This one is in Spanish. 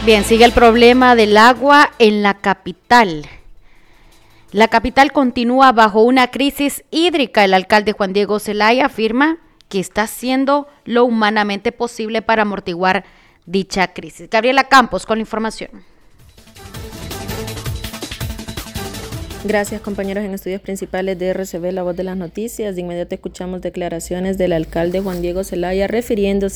Bien, sigue el problema del agua en la capital. La capital continúa bajo una crisis hídrica. El alcalde Juan Diego Zelaya afirma que está haciendo lo humanamente posible para amortiguar dicha crisis. Gabriela Campos con la información. Gracias, compañeros. En estudios principales de RCB, La Voz de las Noticias, de inmediato escuchamos declaraciones del alcalde Juan Diego Zelaya refiriéndose